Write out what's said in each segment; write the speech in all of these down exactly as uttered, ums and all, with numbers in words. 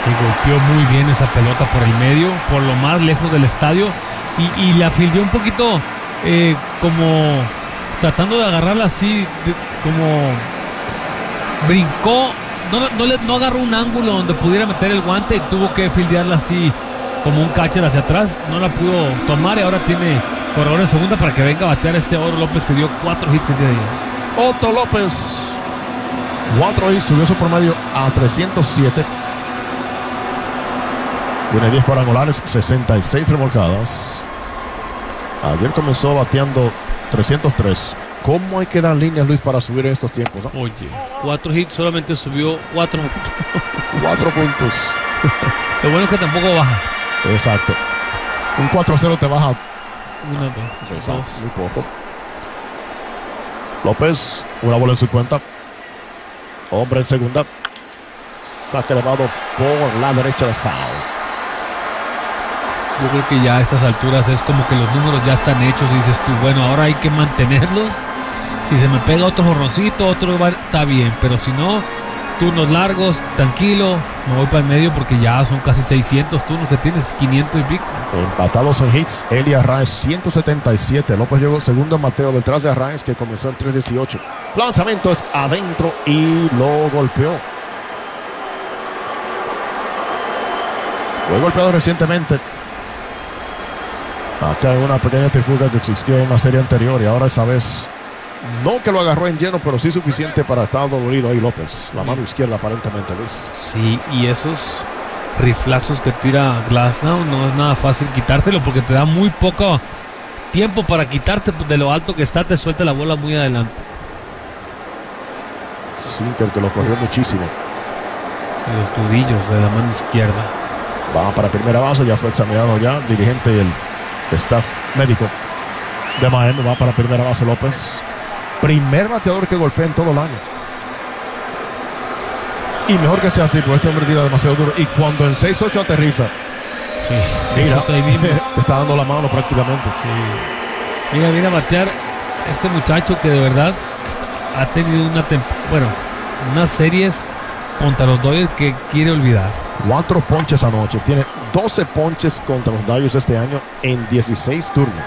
Y golpeó muy bien esa pelota por el medio, por lo más lejos del estadio. Y, y la fildeó un poquito eh, como tratando de agarrarla así, de, como brincó. No, no, le, no agarró un ángulo donde pudiera meter el guante y tuvo que fildearla así como un catcher hacia atrás. No la pudo tomar y ahora tiene corredor en segunda para que venga a batear este Otto López, que dio cuatro hits el día de ayer. Otto López, cuatro hits, subió su promedio a trescientos siete. Tiene diez cuadrangulares, sesenta y seis remolcadas. Ayer comenzó bateando trescientos tres. ¿Cómo hay que dar líneas, Luis, para subir en estos tiempos, ¿no? Oye, cuatro hits, solamente subió cuatro. Cuatro puntos. Lo bueno es que tampoco baja. Exacto. Un cuatro a cero te baja. Una, dos, Exacto, dos. muy poco. López, una bola en su cuenta. Hombre en segunda. Saque elevado por la derecha de foul. Yo creo que ya a estas alturas es como que los números ya están hechos y dices tú, bueno, ahora hay que mantenerlos. Si se me pega otro jorroncito, otro va, está bien, pero si no, turnos largos, tranquilo, me voy para el medio porque ya son casi seiscientos turnos que tienes, quinientos y pico. Empatados en hits, Eli Arraez ciento setenta y siete. López llegó segundo en Mateo detrás de Arraez, que comenzó en tres dieciocho. Lanzamiento es adentro y lo golpeó. Fue golpeado recientemente. Acá hay una pequeña trifulca que existió en una serie anterior y ahora esa vez no que lo agarró en lleno, pero sí suficiente para estar dolorido ahí López. La mano izquierda aparentemente, Luis. Sí, y esos riflazos que tira Glasnow no es nada fácil quitártelo porque te da muy poco tiempo para quitarte de lo alto que está, te suelta la bola muy adelante. Sí, creo que lo corrió muchísimo. Los nudillos de la mano izquierda. Va para primera base, ya fue examinado ya, dirigente y el staff médico de Miami. Va para primera base López. Primer bateador que golpea en todo el año. Y mejor que sea así, porque este hombre tira demasiado duro. Y cuando en seis ocho aterriza, sí, mira, está ahí mismo. te está dando la mano prácticamente. Sí. Mira, mira batear este muchacho que de verdad ha tenido una temp bueno, unas series contra los Dodgers que quiere olvidar. Cuatro ponches anoche. Tiene doce ponches contra los Dodgers este año en dieciséis turnos.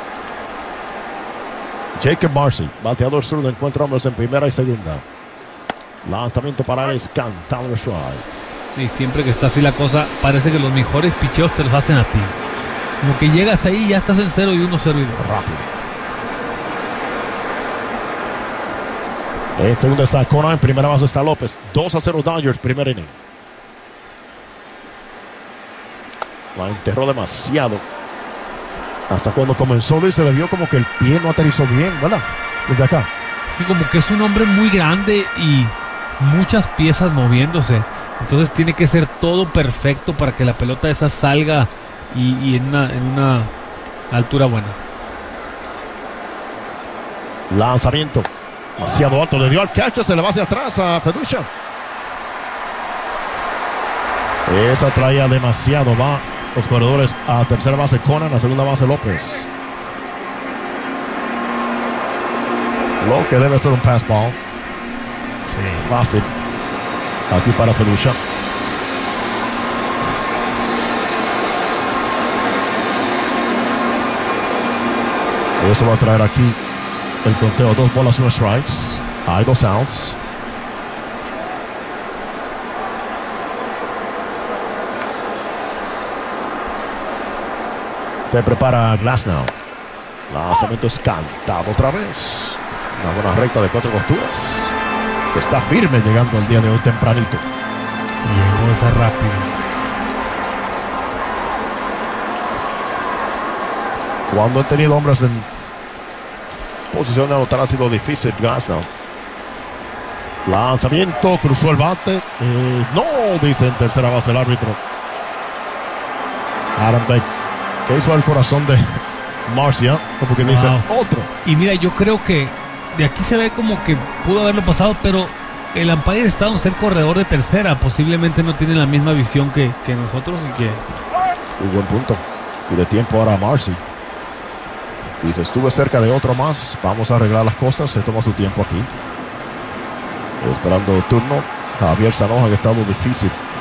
Jacob Marcy, bateador zurdo, encuentra hombres en primera y segunda. Lanzamiento para Alex cantado de strike. Y siempre que está así la cosa, parece que los mejores picheos te los hacen a ti. Como que llegas ahí y ya estás en cero y uno cero y dos. Rápido. En segunda está Cona, en primera base está López. dos a cero Dodgers, primer inning. La enterró demasiado. Hasta cuando comenzó Luis se le vio como que el pie no aterrizó bien, ¿verdad? Desde acá. Sí, como que es un hombre muy grande y muchas piezas moviéndose. Entonces tiene que ser todo perfecto para que la pelota esa salga y, y en, una, en una altura buena. Lanzamiento demasiado alto, le dio al catcher, se le va hacia atrás a Feducha. Esa traía demasiado, va los corredores a tercera base Conan, a segunda base López. Lo que debe ser un pass ball. Sí. Fácil. Aquí para Feducha. Eso va a traer aquí el conteo, dos bolas, uno strikes. Hay dos outs. Se prepara Glasnow. Lanzamiento es cantado otra vez. Una buena recta de cuatro costuras. Que está firme llegando el día de hoy tempranito. Llegó esa rápido. Cuando han tenido hombres en posición de anotar ha sido difícil. Glasnow. Lanzamiento, cruzó el bate. Eh, no, dice en tercera base el árbitro. Aaron Beck. ¿Qué hizo al corazón de Marcia? Como que wow. Dice otro. Y mira, yo creo que de aquí se ve como que pudo haberlo pasado, pero el umpire está donde está el corredor de tercera. Posiblemente no tiene la misma visión que, que nosotros. Y que... Un buen punto. Y de tiempo ahora a Marcy. Dice, estuve cerca de otro más. Vamos a arreglar las cosas. Se toma su tiempo aquí. Esperando el turno. Javier Sanoja, que ha estado difícil